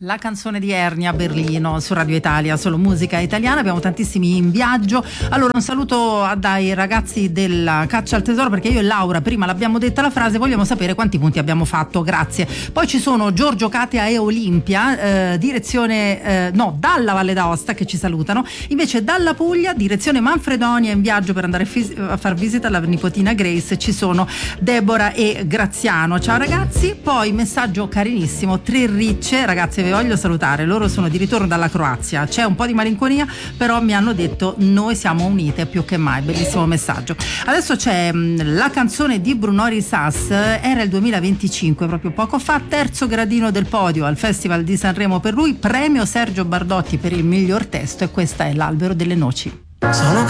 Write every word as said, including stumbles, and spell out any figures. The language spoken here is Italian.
La canzone di Ernia a Berlino su Radio Italia, solo musica italiana, abbiamo tantissimi in viaggio. Allora un saluto dai ragazzi della Caccia al Tesoro, perché io e Laura prima l'abbiamo detta la frase, vogliamo sapere quanti punti abbiamo fatto, grazie. Poi ci sono Giorgio Catea e Olimpia, eh, direzione, eh, no, dalla Valle d'Aosta, che ci salutano, invece dalla Puglia, direzione Manfredonia, in viaggio per andare a far visita alla nipotina Grace, ci sono Deborah e Graziano. Ciao ragazzi. Poi messaggio carinissimo, Tre Ricce, ragazzi voglio salutare, loro sono di ritorno dalla Croazia, c'è un po' di malinconia, però mi hanno detto noi siamo unite più che mai, bellissimo messaggio. Adesso c'è mh, la canzone di Bruno Risas, era il duemilaventicinque, proprio poco fa, terzo gradino del podio al Festival di Sanremo per lui, premio Sergio Bardotti per il miglior testo, e questa è L'albero delle noci. Sono